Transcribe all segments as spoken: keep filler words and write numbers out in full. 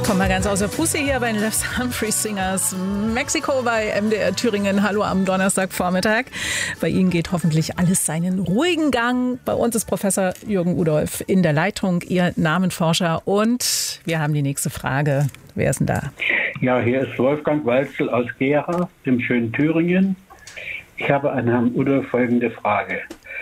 Kommen wir ganz außer Puste hier bei den Les Humphreys Singers Mexiko bei M D R Thüringen. Hallo am Donnerstagvormittag. Bei Ihnen geht hoffentlich alles seinen ruhigen Gang. Bei uns ist Professor Jürgen Udolph in der Leitung, Ihr Namenforscher. Und wir haben die nächste Frage. Wer ist denn da? Ja, hier ist Wolfgang Walzel aus Gera im schönen Thüringen. Ich habe an Herrn Udolph folgende Frage.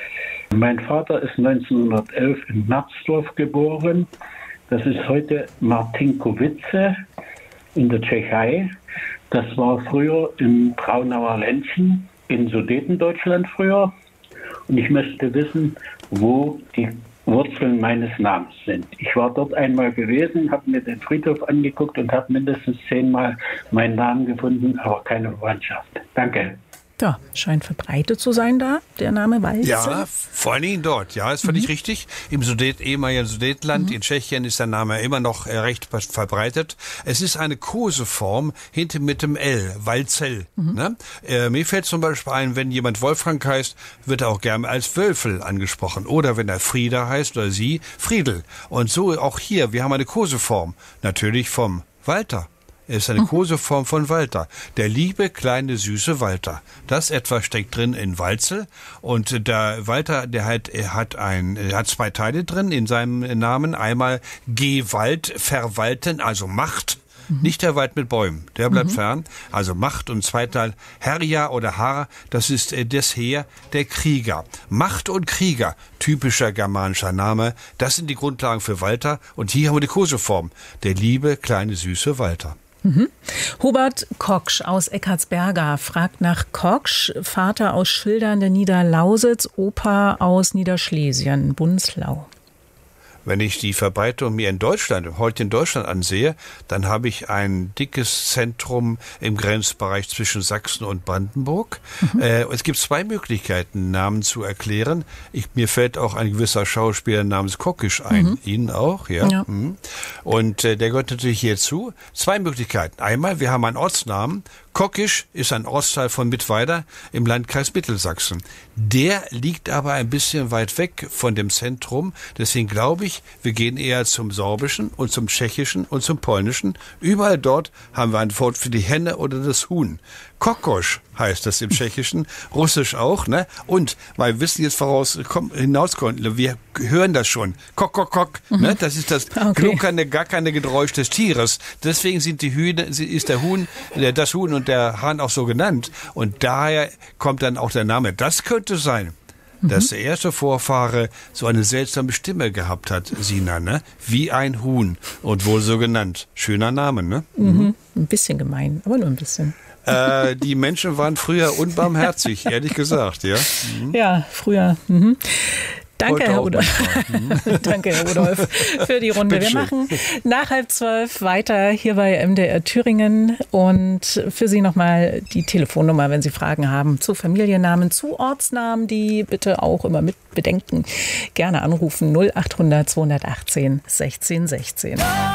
Mein Vater ist neunzehnhundertelf in Merzdorf geboren. Das ist heute Martinkovice in der Tschechei. Das war früher im Braunauer Ländchen in Sudetendeutschland früher. Und ich möchte wissen, wo die Wurzeln meines Namens sind. Ich war dort einmal gewesen, habe mir den Friedhof angeguckt und habe mindestens zehnmal meinen Namen gefunden, aber keine Verwandtschaft. Danke. Ja, scheint verbreitet zu sein da, der Name Walzel. Ja, vor allen Dingen dort, ja, ist völlig mhm. richtig. Im Sudet, ehemaligen Sudetenland, mhm. in Tschechien ist der Name immer noch äh, recht verbreitet. Es ist eine Koseform hinten mit dem L, Walzel. Mhm. Ne? Äh, mir fällt zum Beispiel ein, wenn jemand Wolfgang heißt, wird er auch gerne als Wölfel angesprochen. Oder wenn er Frieda heißt oder sie, Friedel. Und so auch hier, wir haben eine Koseform, natürlich vom Walter. Er ist eine Koseform von Walter. Der liebe, kleine, süße Walter. Das etwa steckt drin in Walzel. Und der Walter, der hat, er hat ein, er hat zwei Teile drin in seinem Namen. Einmal Gewalt, verwalten, also Macht. Mhm. Nicht der Wald mit Bäumen, der bleibt mhm. fern. Also Macht und Zweiteil Herja oder Har, das ist das Heer der Krieger. Macht und Krieger, typischer germanischer Name, das sind die Grundlagen für Walter. Und hier haben wir die Koseform, der liebe, kleine, süße Walter. Mhm. Hubert Koksch aus Eckartsberga fragt nach Koksch, Vater aus Schildern der Niederlausitz, Opa aus Niederschlesien, Bunzlau. Wenn ich die Verbreitung mir in Deutschland, heute in Deutschland ansehe, dann habe ich ein dickes Zentrum im Grenzbereich zwischen Sachsen und Brandenburg. Mhm. Äh, es gibt zwei Möglichkeiten, Namen zu erklären. Ich, mir fällt auch ein gewisser Schauspieler namens Kockisch ein. Mhm. Ihnen auch, ja. ja. Mhm. Und äh, der gehört natürlich hierzu. Zwei Möglichkeiten. Einmal, wir haben einen Ortsnamen. Kockisch ist ein Ortsteil von Mittweida im Landkreis Mittelsachsen. Der liegt aber ein bisschen weit weg von dem Zentrum. Deswegen glaube ich, wir gehen eher zum Sorbischen und zum Tschechischen und zum Polnischen. Überall dort haben wir ein Wort für die Henne oder das Huhn. Kokosch heißt das im Tschechischen, Russisch auch, ne? Und, weil wir wissen jetzt voraus, komm, hinaus konnten, wir hören das schon. Kok, kok, kok, mhm. ne? Das ist das okay. gluckernde, gackernde Geräusch des Tieres. Deswegen sind die Hühner, ist der Huhn, der, das Huhn und der Hahn auch so genannt. Und daher kommt dann auch der Name. Das könnte sein, dass der erste Vorfahre so eine seltsame Stimme gehabt hat, Sina, ne? Wie ein Huhn und wohl so genannt. Schöner Name, ne? Mhm. Ein bisschen gemein, aber nur ein bisschen. Äh, die Menschen waren früher unbarmherzig, ehrlich gesagt, ja. Mhm. Ja, früher. Mhm. Danke, Herr Udolph. Danke, Herr Udolph, für die Runde. Wir machen nach halb zwölf weiter hier bei M D R Thüringen. Und für Sie nochmal die Telefonnummer, wenn Sie Fragen haben zu Familiennamen, zu Ortsnamen, die bitte auch immer mit bedenken. Gerne anrufen null acht hundert zweihundertachtzehn sechzehn sechzehn.